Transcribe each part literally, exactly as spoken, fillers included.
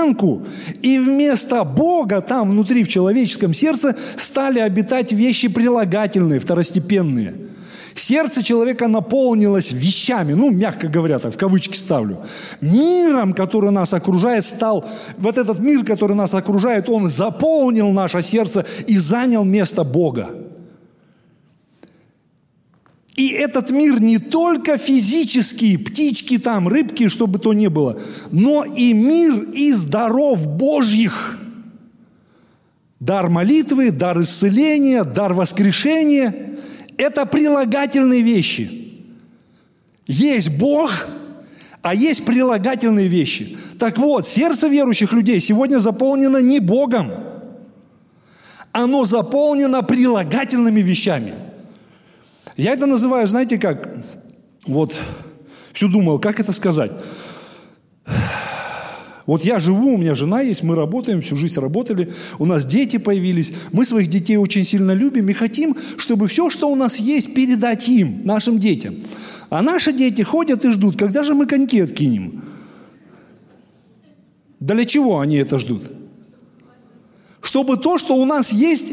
наизнанку, и вместо Бога там внутри в человеческом сердце стали обитать вещи прилагательные, второстепенные. Сердце человека наполнилось вещами, ну, мягко говоря, так, в кавычки ставлю. Миром, который нас окружает, стал, вот этот мир, который нас окружает, он заполнил наше сердце и занял место Бога. И этот мир не только физический, птички там, рыбки, что бы то ни было, но и мир из даров Божьих. Дар молитвы, дар исцеления, дар воскрешения – это прилагательные вещи. Есть Бог, а есть прилагательные вещи. Так вот, сердце верующих людей сегодня заполнено не Богом. Оно заполнено прилагательными вещами. Я это называю, знаете как? Вот, все думал, как это сказать? Вот я живу, у меня жена есть, мы работаем, всю жизнь работали, у нас дети появились, мы своих детей очень сильно любим и хотим, чтобы все, что у нас есть, передать им, нашим детям. А наши дети ходят и ждут, когда же мы коньки откинем. Для чего они это ждут? Чтобы то, что у нас есть,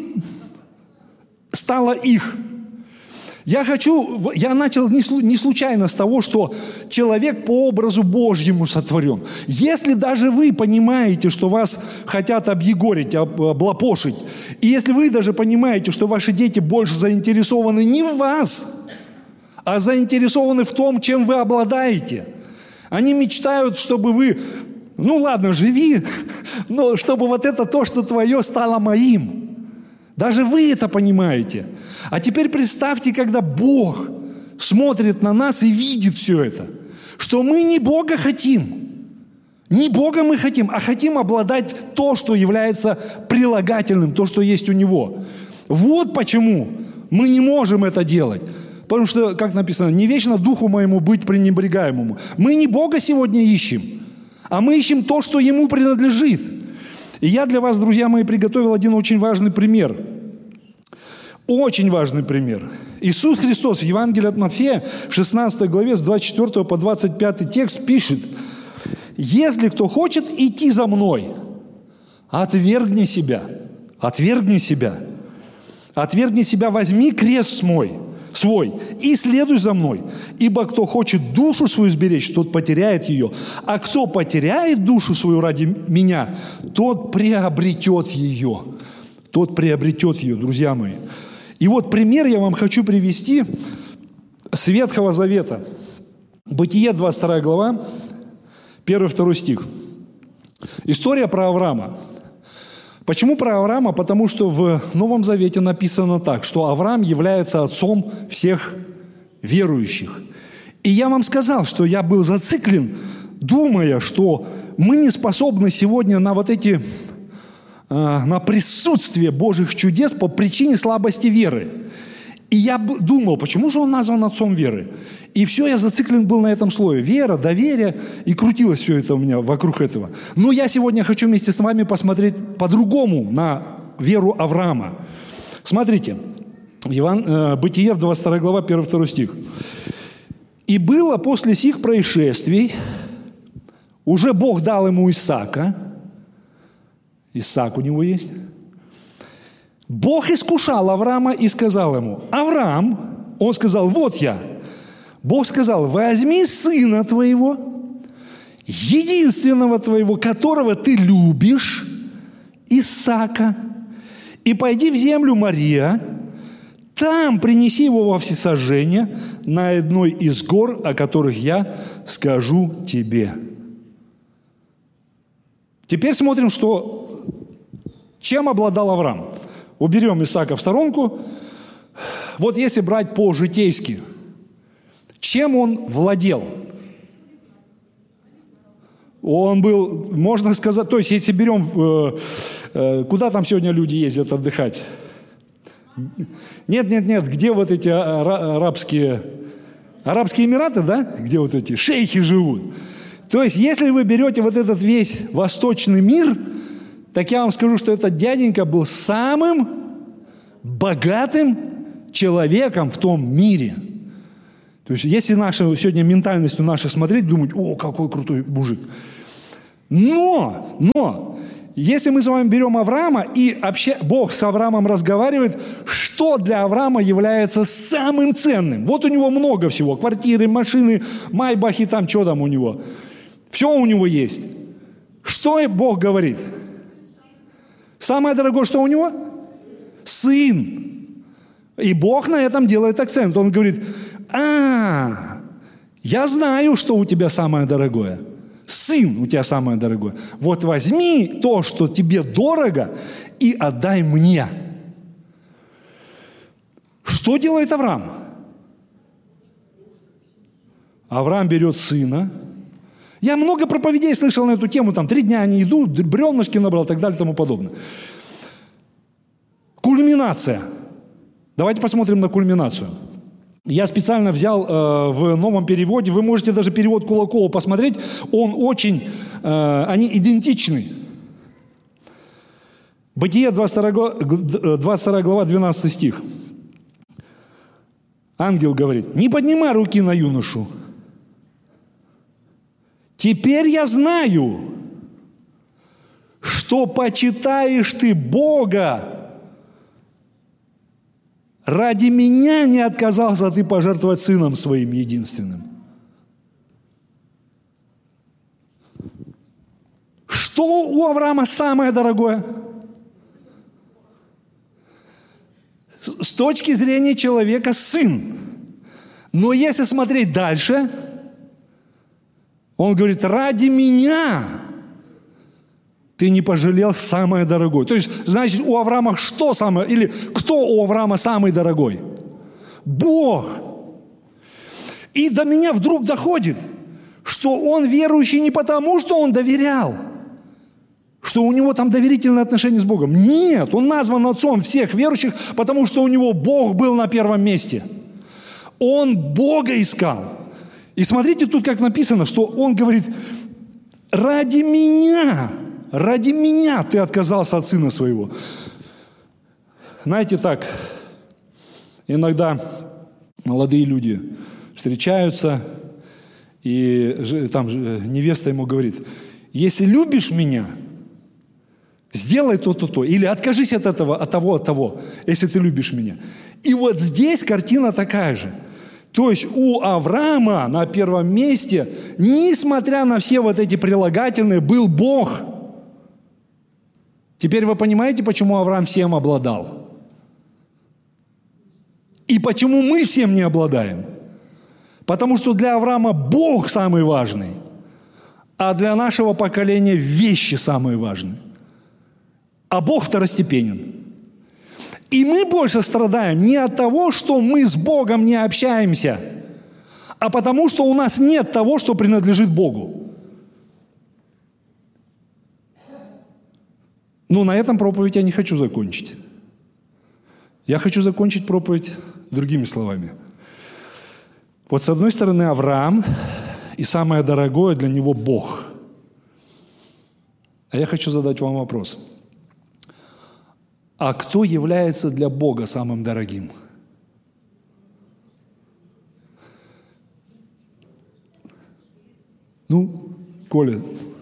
стало их. Я хочу, я начал не случайно с того, что человек по образу Божьему сотворен. Если даже вы понимаете, что вас хотят объегорить, облапошить, и если вы даже понимаете, что ваши дети больше заинтересованы не в вас, а заинтересованы в том, чем вы обладаете, они мечтают, чтобы вы, ну ладно, живи, но чтобы вот это то, что твое, стало моим. Даже вы это понимаете. А теперь представьте, когда Бог смотрит на нас и видит все это, что мы не Бога хотим, не Бога мы хотим, а хотим обладать то, что является прилагательным, то, что есть у Него. Вот почему мы не можем это делать. Потому что, как написано, не вечно духу моему быть пренебрегаемому. Мы не Бога сегодня ищем, а мы ищем то, что Ему принадлежит. И я для вас, друзья мои, приготовил один очень важный пример. Очень важный пример. Иисус Христос в Евангелии от Матфея в шестнадцатой главе с двадцать четвёртого по двадцать пятый текст пишет: «Если кто хочет идти за Мной, отвергни себя, отвергни себя, отвергни себя, возьми крест мой, свой и следуй за Мной. Ибо кто хочет душу свою сберечь, тот потеряет ее, а кто потеряет душу свою ради Меня, тот приобретет ее». Тот приобретет ее, друзья мои. И вот пример я вам хочу привести с Ветхого Завета. Бытие, двадцать вторая глава, первый-второй стих. История про Авраама. Почему про Авраама? Потому что в Новом Завете написано так, что Авраам является отцом всех верующих. И я вам сказал, что я был зациклен, думая, что мы не способны сегодня на вот эти... на присутствие Божьих чудес по причине слабости веры. И я думал, почему же он назван отцом веры? И все, я зациклен был на этом слое. Вера, доверие, и крутилось все это у меня вокруг этого. Но я сегодня хочу вместе с вами посмотреть по-другому на веру Авраама. Смотрите, Иван, Бытие, двадцать вторая глава, первый-второй стих. «И было после сих происшествий, уже Бог дал ему Исаака». Исаак у него есть. Бог искушал Авраама и сказал ему: «Авраам», он сказал: «Вот я». Бог сказал: «Возьми сына твоего, единственного твоего, которого ты любишь, Исаака, и пойди в землю Мория, там принеси его во всесожжение на одной из гор, о которых я скажу тебе». Теперь смотрим, что, чем обладал Авраам. Уберем Исаака в сторонку. Вот если брать по-житейски, чем он владел? Он был, можно сказать, то есть если берем, э, э, куда там сегодня люди ездят отдыхать? Нет, нет, нет, где вот эти арабские, арабские Эмираты, да? Где вот эти шейхи живут? То есть, если вы берете вот этот весь восточный мир, так я вам скажу, что этот дяденька был самым богатым человеком в том мире. То есть, если нашу сегодня ментальностью нашей смотреть, думать: о, какой крутой мужик. Но, но, если мы с вами берем Авраама, и обща... Бог с Авраамом разговаривает, что для Авраама является самым ценным? Вот у него много всего. Квартиры, машины, майбахи, там, что там у него. Все у него есть. Что Бог говорит? Самое дорогое, что у него? Сын. И Бог на этом делает акцент. Он говорит, а, я знаю, что у тебя самое дорогое. Сын у тебя самое дорогое. Вот возьми то, что тебе дорого, и отдай мне. Что делает Авраам? Авраам берет сына. Я много проповедей слышал на эту тему, там три дня они идут, бревнышки набрал и так далее и тому подобное. Кульминация. Давайте посмотрим на кульминацию. Я специально взял э, в новом переводе, вы можете даже перевод Кулакова посмотреть, он очень, э, они идентичны. Бытие, двадцать вторая глава, двенадцатый стих. Ангел говорит, не поднимай руки на юношу. Теперь я знаю, что почитаешь ты Бога. Ради меня не отказался ты пожертвовать сыном своим единственным. Что у Авраама самое дорогое? С точки зрения человека сын. Но если смотреть дальше, он говорит, ради меня ты не пожалел самое дорогое. То есть, значит, у Авраама что самое, или кто у Авраама самый дорогой? Бог. И до меня вдруг доходит, что он верующий не потому, что он доверял, что у него там доверительные отношения с Богом. Нет, он назван отцом всех верующих, потому что у него Бог был на первом месте. Он Бога искал. И смотрите, тут как написано, что он говорит, ради меня, ради меня ты отказался от сына своего. Знаете, так, иногда молодые люди встречаются, и там невеста ему говорит, если любишь меня, сделай то-то, то, или откажись от этого, от того, от того, если ты любишь меня. И вот здесь картина такая же. То есть у Авраама на первом месте, несмотря на все вот эти прилагательные, был Бог. Теперь вы понимаете, почему Авраам всем обладал? И почему мы всем не обладаем? Потому что для Авраама Бог самый важный, а для нашего поколения вещи самые важные. А Бог второстепенен. И мы больше страдаем не от того, что мы с Богом не общаемся, а потому что у нас нет того, что принадлежит Богу. Но на этом проповедь я не хочу закончить. Я хочу закончить проповедь другими словами. Вот с одной стороны Авраам, и самое дорогое для него Бог. А я хочу задать вам вопрос. А кто является для Бога самым дорогим? Ну, Коля.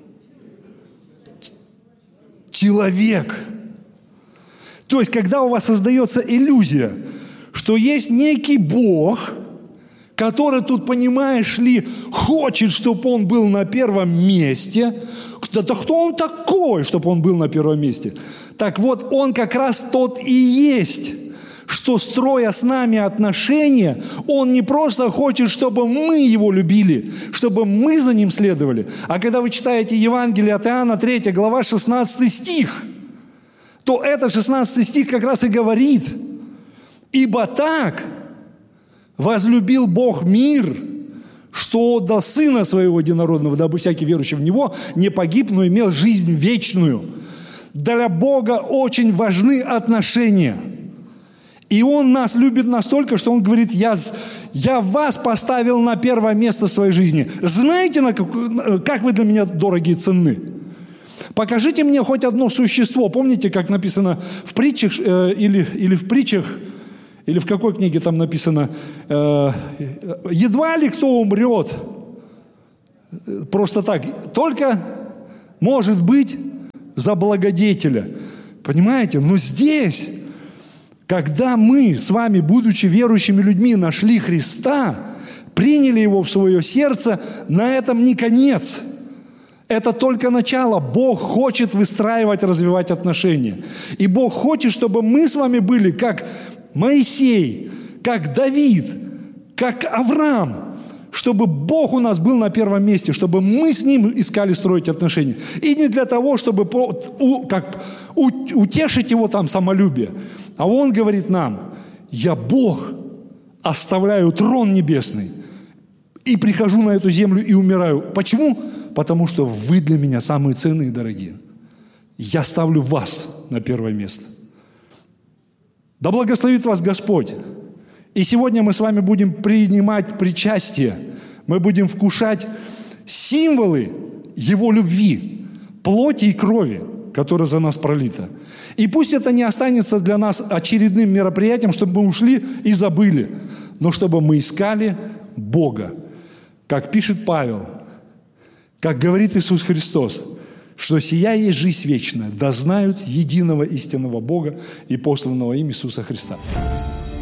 Человек. То есть, когда у вас создается иллюзия, что есть некий Бог, который тут, понимаешь ли, хочет, чтобы он был на первом месте. Да кто он такой, чтобы он был на первом месте? Так вот, он как раз тот и есть, что, строя с нами отношения, он не просто хочет, чтобы мы его любили, чтобы мы за ним следовали. А когда вы читаете Евангелие от Иоанна, третья глава, шестнадцатый стих, то этот шестнадцатый стих как раз и говорит, «Ибо так возлюбил Бог мир, что отдал Сына Своего Единородного, дабы всякий верующий в Него не погиб, но имел жизнь вечную». Для Бога очень важны отношения. И Он нас любит настолько, что Он говорит, я, я вас поставил на первое место в своей жизни. Знаете, на как, как вы для меня дороги и ценны? Покажите мне хоть одно существо. Помните, как написано в притчах, э, или, или в притчах, или в какой книге там написано, э, едва ли кто умрет просто так, только может быть за благодетеля. Понимаете? Но здесь, когда мы с вами, будучи верующими людьми, нашли Христа, приняли Его в свое сердце, на этом не конец. Это только начало. Бог хочет выстраивать, развивать отношения. И Бог хочет, чтобы мы с вами были как Моисей, как Давид, как Авраам, чтобы Бог у нас был на первом месте, чтобы мы с Ним искали строить отношения. И не для того, чтобы как, утешить Его там самолюбие. А Он говорит нам: я Бог, оставляю трон небесный и прихожу на эту землю и умираю. Почему? Потому что вы для меня самые ценные и дорогие. Я ставлю вас на первое место. Да благословит вас Господь. И сегодня мы с вами будем принимать причастие. Мы будем вкушать символы Его любви, плоти и крови, которая за нас пролита. И пусть это не останется для нас очередным мероприятием, чтобы мы ушли и забыли, но чтобы мы искали Бога. Как пишет Павел, как говорит Иисус Христос, что сия есть жизнь вечная, да знают единого истинного Бога и посланного им Иисуса Христа.